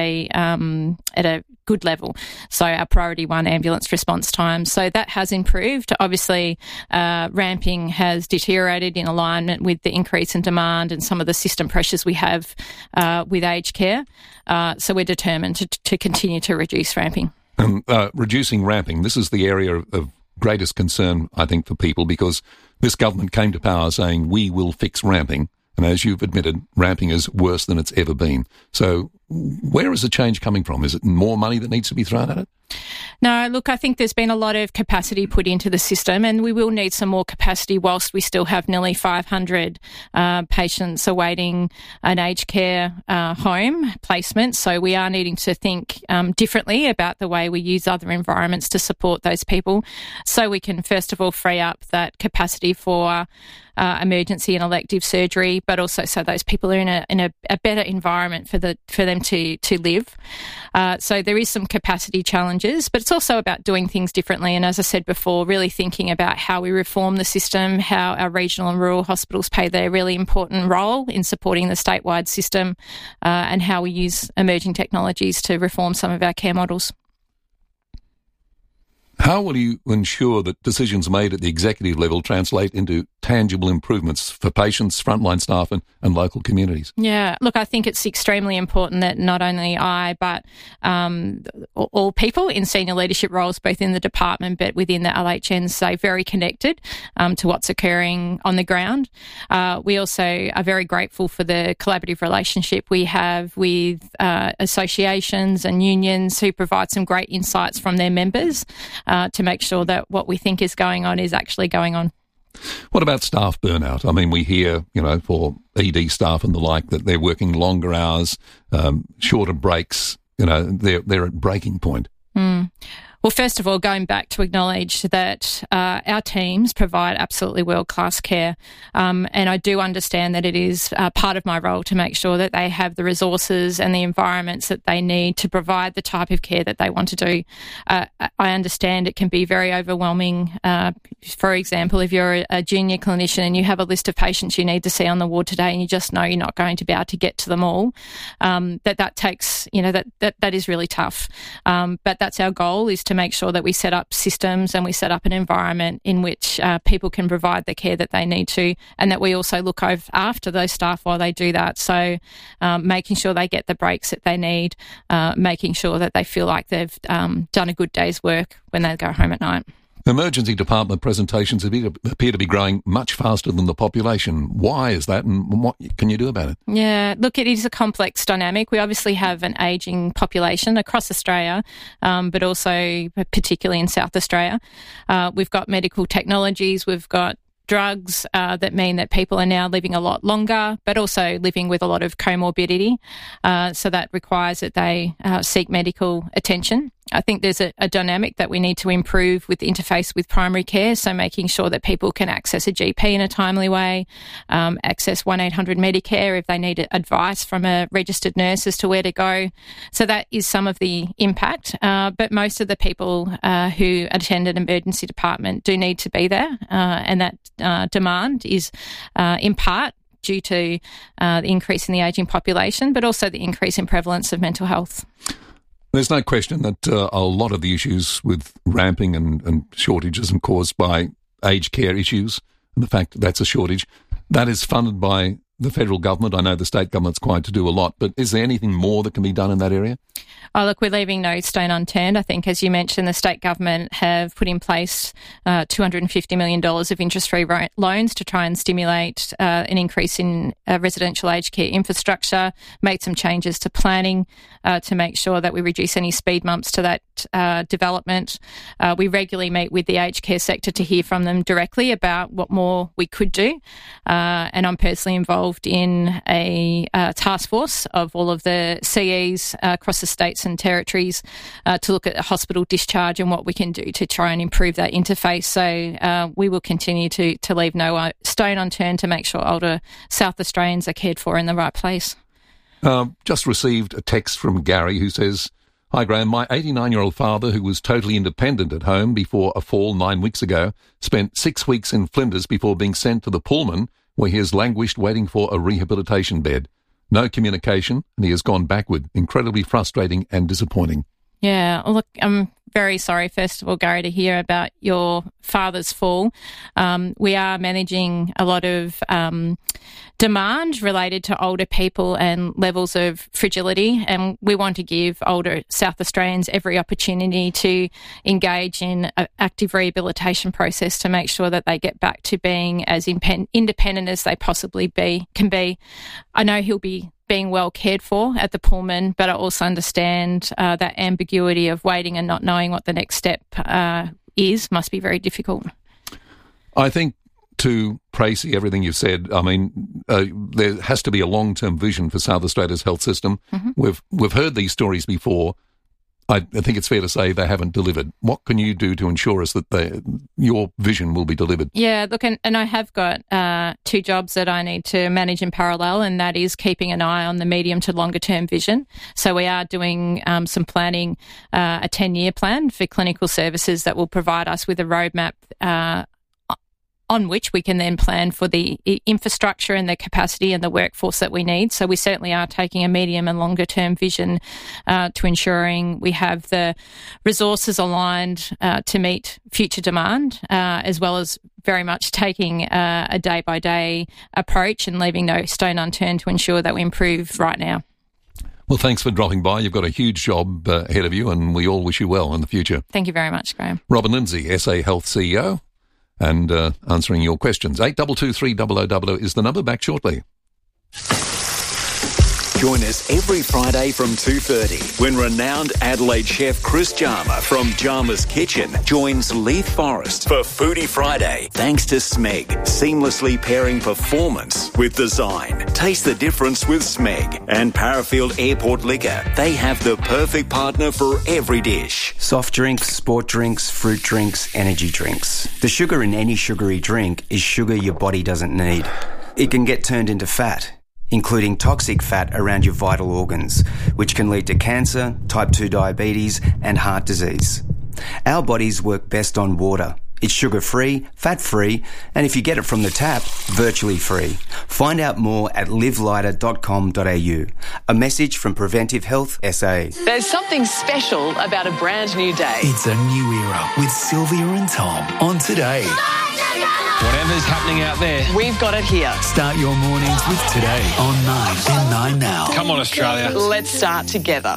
Speaker 25: a good level. So our priority 1 ambulance response time. So that has improved. Obviously, ramping has deteriorated in alignment with the increase in demand and some of the system pressures we have with aged care. So we're determined to continue to reduce ramping.
Speaker 21: Reducing ramping, this is the area of greatest concern, I think, for people, because this government came to power saying we will fix ramping, and as you've admitted, ramping is worse than it's ever been. So where is the change coming from? Is it more money that needs to be thrown at it?
Speaker 25: No, look, I think there's been a lot of capacity put into the system, and we will need some more capacity whilst we still have nearly 500 patients awaiting an aged care home placement. So we are needing to think differently about the way we use other environments to support those people, so we can first of all free up that capacity for emergency and elective surgery, but also so those people are in a better environment for them to live. So there is some capacity challenges, but it's also about doing things differently. And as I said before, really thinking about how we reform the system, how our regional and rural hospitals play their really important role in supporting the statewide system, and how we use emerging technologies to reform some of our care models.
Speaker 21: How will you ensure that decisions made at the executive level translate into tangible improvements for patients, frontline staff and local communities?
Speaker 25: Yeah, look, I think it's extremely important that not only I but all people in senior leadership roles, both in the department but within the LHN, stay very connected to what's occurring on the ground. We also are very grateful for the collaborative relationship we have with associations and unions who provide some great insights from their members to make sure that what we think is going on is actually going on.
Speaker 21: What about staff burnout? I mean, we hear, for ED staff and the like, that they're working longer hours, shorter breaks, they're at breaking point.
Speaker 25: Well, first of all, going back to acknowledge that our teams provide absolutely world-class care, and I do understand that it is part of my role to make sure that they have the resources and the environments that they need to provide the type of care that they want to do. I understand it can be very overwhelming. For example, if you're a junior clinician and you have a list of patients you need to see on the ward today and you just know you're not going to be able to get to them all, that takes, that is really tough. But that's our goal, is to make sure that we set up systems and we set up an environment in which people can provide the care that they need to, and that we also look after those staff while they do that. So making sure they get the breaks that they need, making sure that they feel like they've done a good day's work when they go home at night.
Speaker 21: Emergency department presentations appear to be growing much faster than the population. Why is that, and what can you do about it?
Speaker 25: Yeah, look, it is a complex dynamic. We obviously have an ageing population across Australia, but also particularly in South Australia. We've got medical technologies, we've got drugs that mean that people are now living a lot longer, but also living with a lot of comorbidity. So that requires that they seek medical attention. I think there's a dynamic that we need to improve with the interface with primary care, so making sure that people can access a GP in a timely way, access 1-800 Medicare if they need advice from a registered nurse as to where to go. So that is some of the impact. But most of the people who attend an emergency department do need to be there, and that demand is in part due to the increase in the ageing population, but also the increase in prevalence of mental health.
Speaker 21: There's no question that a lot of the issues with ramping and shortages are caused by aged care issues, and the fact that that's a shortage. That is funded by the federal government. I know the state government's quite to do a lot, but is there anything more that can be done in that area?
Speaker 25: Oh, look, we're leaving no stone unturned. I think, as you mentioned, the state government have put in place $250 million of interest-free loans to try and stimulate an increase in residential aged care infrastructure, made some changes to planning to make sure that we reduce any speed bumps to that development. We regularly meet with the aged care sector to hear from them directly about what more we could do. And I'm personally involved in a task force of all of the CEs across the states and territories to look at hospital discharge and what we can do to try and improve that interface. So we will continue to leave no stone unturned to make sure older South Australians are cared for in the right place.
Speaker 21: Just received a text from Gary who says, "Hi Graham, my 89-year-old father, who was totally independent at home before a fall 9 weeks ago, spent 6 weeks in Flinders before being sent to the Pullman, where he has languished waiting for a rehabilitation bed. No communication, and he has gone backward. Incredibly frustrating and disappointing."
Speaker 25: Yeah, look, I'm very sorry, first of all, Gary, to hear about your father's fall. We are managing a lot of demand related to older people and levels of fragility, and we want to give older South Australians every opportunity to engage in an active rehabilitation process to make sure that they get back to being as independent as they possibly can be. I know he'll be being well cared for at the Pullman, but I also understand that ambiguity of waiting and not knowing what the next step must be very difficult.
Speaker 21: I think, to Pracy, everything you've said, I mean, there has to be a long-term vision for South Australia's health system. Mm-hmm. We've heard these stories before. I think it's fair to say they haven't delivered. What can you do to ensure us that your vision will be delivered? Yeah,
Speaker 25: look, and I have got 2 jobs that I need to manage in parallel, and that is keeping an eye on the medium to longer term vision. So we are doing some planning, a 10-year plan for clinical services that will provide us with a roadmap on which we can then plan for the infrastructure and the capacity and the workforce that we need. So we certainly are taking a medium and longer term vision to ensuring we have the resources aligned to meet future demand, as well as very much taking a day-by-day approach and leaving no stone unturned to ensure that we improve right now.
Speaker 21: Well, thanks for dropping by. You've got a huge job ahead of you, and we all wish you well in the future.
Speaker 25: Thank you very much, Graham.
Speaker 21: Robin Lindsay, SA Health CEO, and answering your questions. 8223 is the number. Back shortly.
Speaker 12: Join us every Friday from 2:30 when renowned Adelaide chef Chris Jarmer from Jarmer's Kitchen joins Leith Forrest for Foodie Friday. Thanks to Smeg, seamlessly pairing performance with design. Taste the difference with Smeg and Parafield Airport Liquor. They have the perfect partner for every dish.
Speaker 22: Soft drinks, sport drinks, fruit drinks, energy drinks. The sugar in any sugary drink is sugar your body doesn't need. It can get turned into fat, including toxic fat around your vital organs, which can lead to cancer, type 2 diabetes, and heart disease. Our bodies work best on water. It's sugar-free, fat-free, and if you get it from the tap, virtually free. Find out more at livelighter.com.au. A message from Preventive Health SA.
Speaker 13: There's something special about a brand new day.
Speaker 14: It's a new era with Sylvia and Tom on Today.
Speaker 13: Whatever's happening out there, we've got it here.
Speaker 14: Start your mornings with Today on 9 and 9 Now.
Speaker 13: Come on, Australia. Let's start together.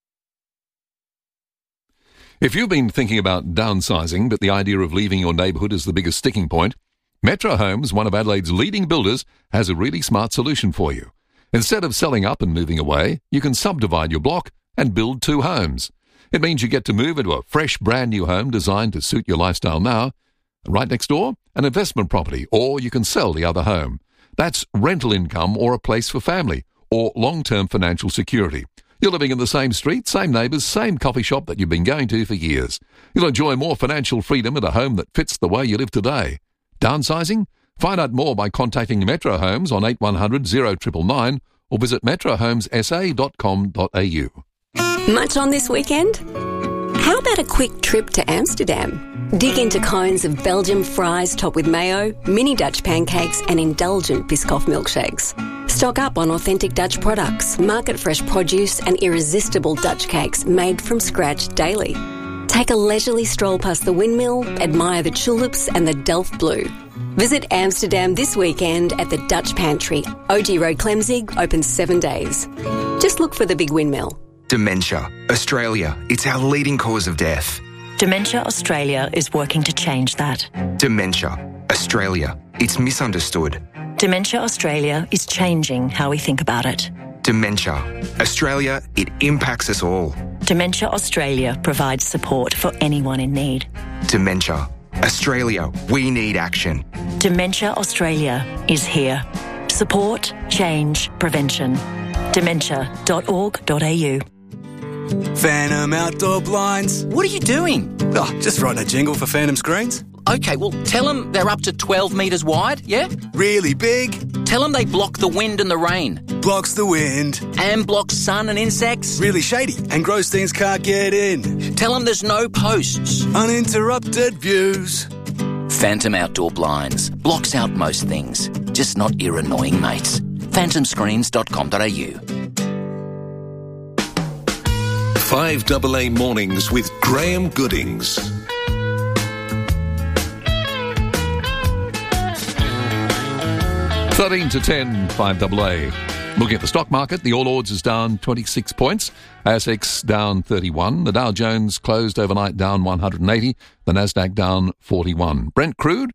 Speaker 21: If you've been thinking about downsizing, but the idea of leaving your neighbourhood is the biggest sticking point, Metro Homes, one of Adelaide's leading builders, has a really smart solution for you. Instead of selling up and moving away, you can subdivide your block and build 2 homes. It means you get to move into a fresh, brand new home designed to suit your lifestyle now. Right next door, an investment property, or you can sell the other home. That's rental income or a place for family, or long-term financial security. You're living in the same street, same neighbours, same coffee shop that you've been going to for years. You'll enjoy more financial freedom at a home that fits the way you live today. Downsizing? Find out more by contacting Metro Homes on 8100 0999 or visit metrohomesa.com.au.
Speaker 5: Much on this weekend? How about a quick trip to Amsterdam? Dig into cones of Belgian fries topped with mayo, mini Dutch pancakes and indulgent Biscoff milkshakes. Stock up on authentic Dutch products, market-fresh produce and irresistible Dutch cakes made from scratch daily. Take a leisurely stroll past the windmill, admire the tulips and the Delft Blue. Visit Amsterdam this weekend at the Dutch Pantry. OG Road, Clemzig, open 7 days. Just look for the big windmill.
Speaker 15: Dementia. Australia. It's our leading cause of death.
Speaker 16: Dementia Australia is working to change that.
Speaker 15: Dementia. Australia. It's misunderstood.
Speaker 16: Dementia Australia is changing how we think about it.
Speaker 15: Dementia. Australia. It impacts us all.
Speaker 16: Dementia Australia provides support for anyone in need.
Speaker 15: Dementia. Australia. We need action.
Speaker 16: Dementia Australia is here. Support, change, prevention. Dementia.org.au.
Speaker 17: Phantom Outdoor Blinds.
Speaker 27: What are you doing?
Speaker 17: Oh, just writing a jingle for Phantom Screens.
Speaker 27: Okay, well, tell them they're up to 12 metres wide, yeah?
Speaker 17: Really big.
Speaker 27: Tell them they block the wind and the rain.
Speaker 17: Blocks the wind.
Speaker 27: And blocks sun and insects.
Speaker 17: Really shady and gross things can't get in.
Speaker 27: Tell them there's no posts.
Speaker 17: Uninterrupted views.
Speaker 27: Phantom Outdoor Blinds. Blocks out most things, just not your annoying mates. phantomscreens.com.au.
Speaker 10: 5AA Mornings with Graham Goodings.
Speaker 21: $13 to 10, 5AA. Looking at the stock market, the All Ords is down 26 points. ASX down 31. The Dow Jones closed overnight down 180. The Nasdaq down 41. Brent crude,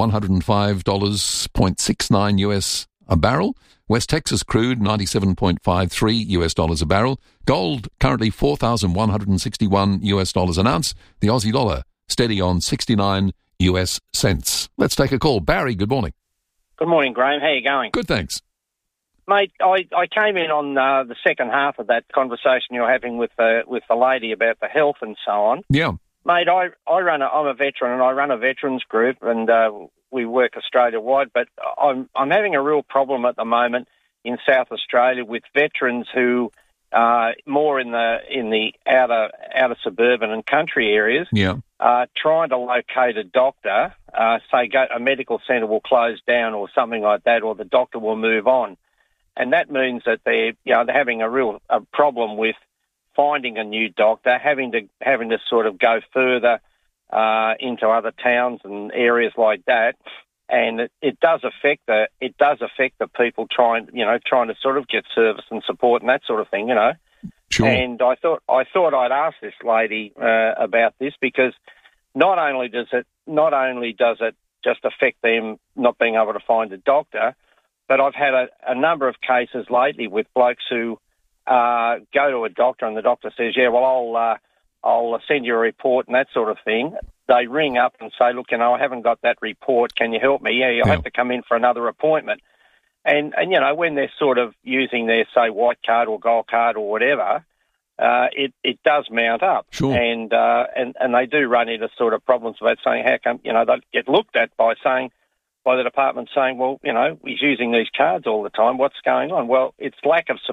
Speaker 21: $105.69 US a barrel. West Texas crude, $97.53 US dollars a barrel. Gold currently $4,161 US dollars an ounce. The Aussie dollar steady on 69 US cents. Let's take a call. Barry, good morning.
Speaker 28: Good morning, Graham. How are you going?
Speaker 21: Good, thanks.
Speaker 28: Mate, I came in on the second half of that conversation you were having with the lady about the health and so on.
Speaker 21: Yeah.
Speaker 28: Mate, I'm a veteran and I run a veterans group and we work Australia-wide, but I'm having a real problem at the moment in South Australia with veterans who more in the outer suburban and country areas, trying to locate a doctor, say a medical centre will close down or something like that, or the doctor will move on, and that means that they're having a problem with finding a new doctor, having to sort of go further into other towns and areas like that. And it does affect the people trying to sort of get service and support and that sort of thing, Sure. And I thought I'd ask this lady about this, because not only does it just affect them not being able to find a doctor, but I've had a number of cases lately with blokes who go to a doctor and the doctor says, "Yeah, well, I'll send you a report," and that sort of thing. They ring up and say, "Look, I haven't got that report. Can you help me?" "Yeah, you'll have to come in for another appointment." And when they're sort of using their, say, white card or gold card or whatever, it does mount up.
Speaker 21: Sure.
Speaker 28: And they do run into sort of problems about saying, how come, they get looked at by the department saying, "Well, he's using these cards all the time. What's going on?" Well, it's lack of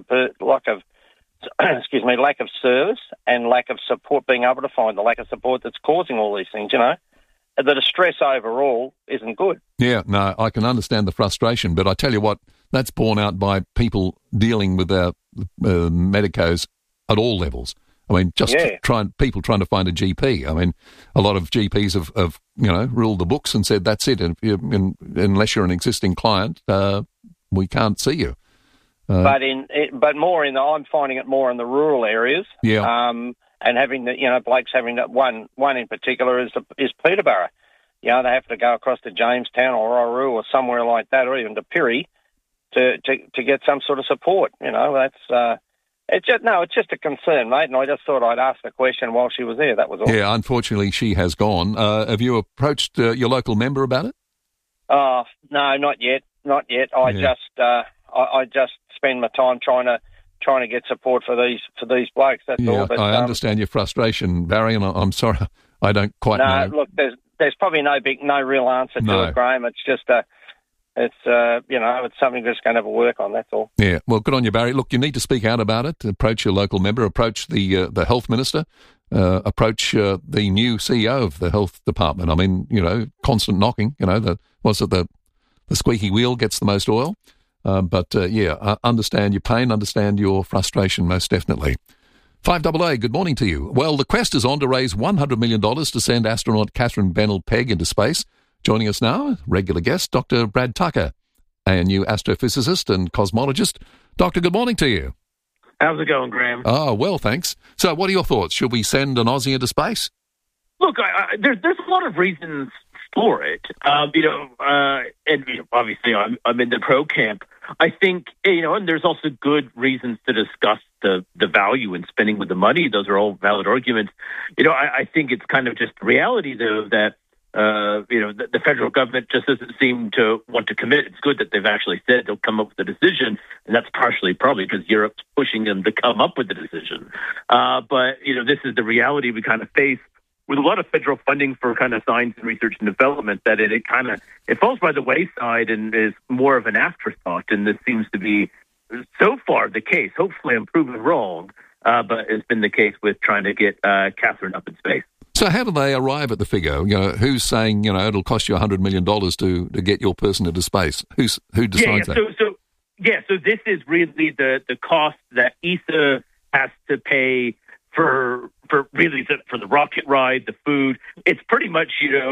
Speaker 28: service and lack of support, being able to find the lack of support that's causing all these things, The distress overall isn't good.
Speaker 21: Yeah, no, I can understand the frustration, but I tell you what, that's borne out by people dealing with their medicos at all levels. I mean, people trying to find a GP. I mean, a lot of GPs have ruled the books and said, that's it, and unless you're an existing client, we can't see you.
Speaker 28: I'm finding it more in the rural areas.
Speaker 21: Yeah.
Speaker 28: And having blokes having that one in particular is Peterborough. They have to go across to Jamestown or Oru or somewhere like that, or even to Pirrie to get some sort of support. That's it's just a concern, mate. And I just thought I'd ask the question while she was there. That was all.
Speaker 21: Yeah, unfortunately, she has gone. Have you approached your local member about it?
Speaker 28: Oh no, not yet. I just spend my time trying to get support for these blokes. That's all. But,
Speaker 21: I understand your frustration, Barry, and I'm sorry, I don't quite know.
Speaker 28: No, look, there's probably no real answer to it, Graham. It's just it's something that's going to have a work on. That's all.
Speaker 21: Yeah, well, good on you, Barry. Look, you need to speak out about it. Approach your local member. Approach the health minister. Approach the new CEO of the health department. I mean, constant knocking. The squeaky wheel gets the most oil. I understand your pain, understand your frustration, most definitely. 5AA, good morning to you. Well, the quest is on to raise $100 million to send astronaut Catherine Bennell-Pegg into space. Joining us now, regular guest, Dr. Brad Tucker, ANU astrophysicist and cosmologist. Doctor, good morning to you.
Speaker 3: How's it going, Graham?
Speaker 21: Oh, well, thanks. So what are your thoughts? Should we send an Aussie into space?
Speaker 3: Look, there's a lot of reasons for it. Obviously I'm in the pro camp. I think, and there's also good reasons to discuss the value in spending with the money. Those are all valid arguments. I think it's kind of just reality, though, that, the federal government just doesn't seem to want to commit. It's good that they've actually said they'll come up with a decision, and that's partially probably because Europe's pushing them to come up with a decision. But this is the reality we kind of face with a lot of federal funding for kind of science and research and development, that it falls by the wayside and is more of an afterthought. And this seems to be so far the case. Hopefully I'm proven wrong, but it's been the case with trying to get Catherine up in space.
Speaker 21: So how do they arrive at the figure? Who's saying, it'll cost you $100 million to get your person into space? Who decides that?
Speaker 3: So this is really the cost that ESA has to pay for the rocket ride, the food. It's pretty much,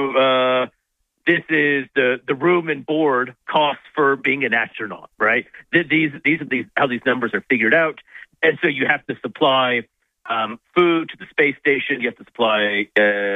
Speaker 3: this is the room and board costs for being an astronaut, right? These are how these numbers are figured out. And so you have to supply food to the space station. You have to supply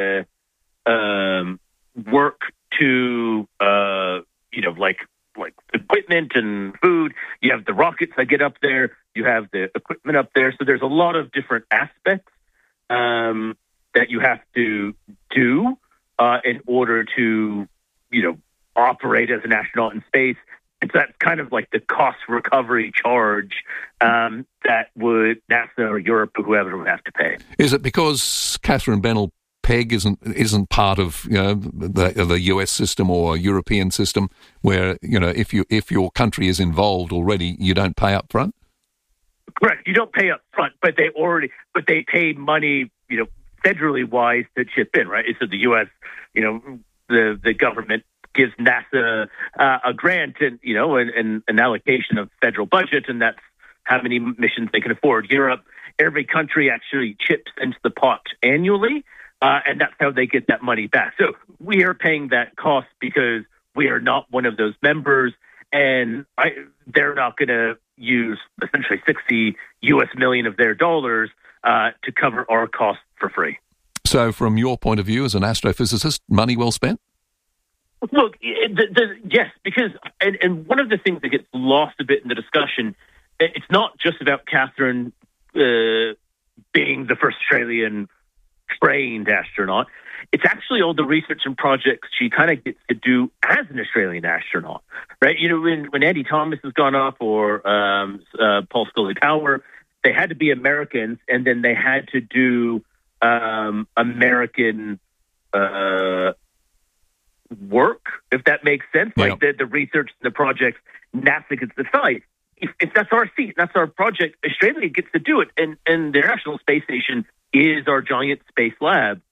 Speaker 3: work to, like equipment and food. You have the rockets that get up there. You have the equipment up there. So there's a lot of different aspects that you have to do in order to, operate as an astronaut in space. And so that's kind of like the cost recovery charge that would NASA or Europe or whoever would have to pay.
Speaker 21: Is it because Catherine Bennell-Pegg isn't part of the US system or European system, where if your country is involved already, you don't pay up front?
Speaker 3: Correct. You don't pay up front, but they pay money, federally wise to chip in, right? So the U.S., the government gives NASA a grant and an allocation of federal budget, and that's how many missions they can afford. Europe, every country actually chips into the pot annually, and that's how they get that money back. So we are paying that cost because we are not one of those members, and they're not going to use essentially $60 million of their dollars to cover our costs for free.
Speaker 21: So from your point of view as an astrophysicist, money well spent?
Speaker 3: Look, yes, because and one of the things that gets lost a bit in the discussion, it's not just about Catherine being the first Australian trained astronaut. It's actually all the research and projects she kind of gets to do as an Australian astronaut, right? When Andy Thomas has gone up or Paul Scully-Power, they had to be Americans, and then they had to do American work, if that makes sense.
Speaker 21: Yeah.
Speaker 3: Like the research, the projects, NASA gets to decide. If that's our seat, that's our project, Australia gets to do it. And the International Space Station is our giant space lab.